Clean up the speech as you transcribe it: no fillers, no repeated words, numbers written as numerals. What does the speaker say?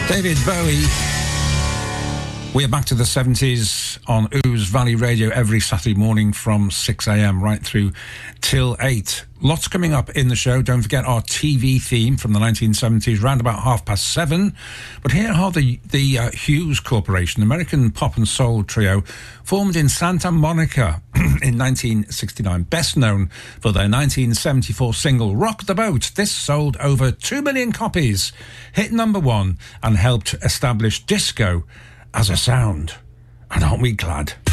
David Bowie. We are back to the 70s on Ooze Valley Radio every Saturday morning from 6 a.m. right through till 8. Lots coming up in the show. Don't forget our TV theme from the 1970s, round about 7:30. But here are the Hughes Corporation, American pop and soul trio, formed in Santa Monica in 1969. Best known for their 1974 single, Rock the Boat. This sold over 2 million copies, hit number one, and helped establish disco as a sound. And aren't we glad?